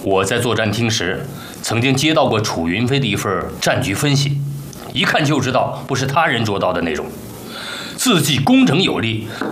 我在作战厅时，曾经接到过楚云飞的一份战局分析，一看就知道不是他人捉到的内容。字迹工整有力，